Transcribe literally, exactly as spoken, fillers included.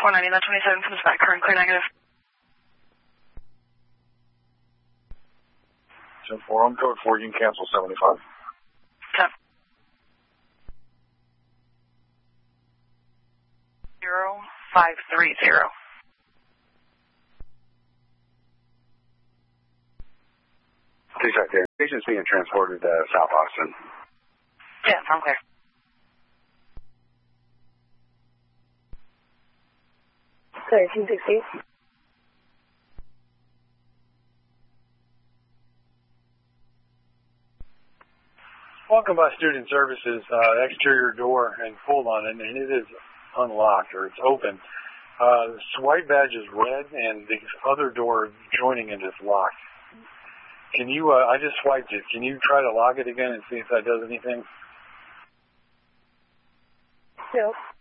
four ninety, that twenty-seven comes back, current clear negative. ten four, on code four, you can cancel seventy-five. ten. zero five three zero. Two-shot there. Patient's being transported to South Austin. Yeah, I'm clear. Clear, two sixty. Welcome by Student Services, uh, exterior door and pulled on it, and it is unlocked, or it's open. Uh, the swipe badge is red, and the other door joining it is locked. Can you, uh, I just swiped it. Can you try to log it again and see if that does anything? No.